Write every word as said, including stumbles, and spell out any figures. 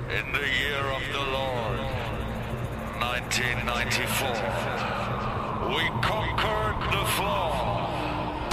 In the year of the Lord, nineteen ninety-four, we conquered the flaw.